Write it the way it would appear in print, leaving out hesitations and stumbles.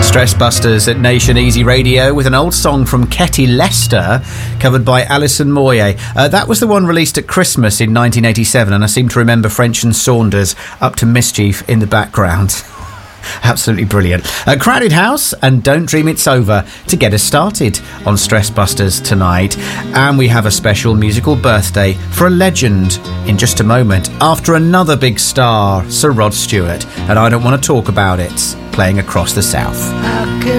Stress Busters at Nation Easy Radio with an old song from Ketty Lester, covered by Alison Moyet. That was the one released at Christmas in 1987, and I seem to remember French and Saunders up to mischief in the background. Absolutely brilliant. Crowded House and Don't Dream It's Over to get us started on Stress Busters tonight. And we have a special musical birthday for a legend in just a moment, after another big star, Sir Rod Stewart. And I Don't Want to Talk About It, playing across the South.